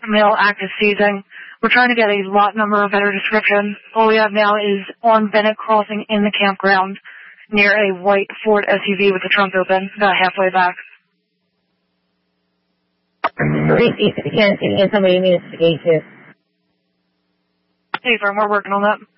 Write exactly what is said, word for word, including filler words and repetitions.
male active seizing. We're trying to get a lot number, a better description. All we have now is on Bennett Crossing in the campground near a white Ford S U V with the trunk open, about halfway back. Can, can somebody investigate this? Hey, firm, we're working on that.